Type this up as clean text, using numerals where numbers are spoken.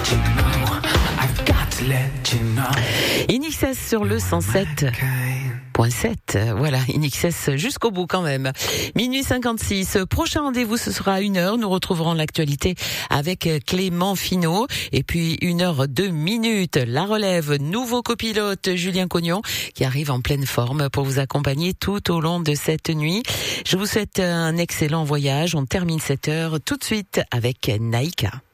INXS sur le 107.7. Voilà, INXS jusqu'au bout quand même. Minuit 56. Prochain rendez-vous, ce sera à 1h. Nous retrouverons l'actualité avec Clément Finot. Et puis 1h02. La relève, nouveau copilote Julien Cognon qui arrive en pleine forme pour vous accompagner tout au long de cette nuit. Je vous souhaite un excellent voyage. On termine cette heure tout de suite avec Naïka.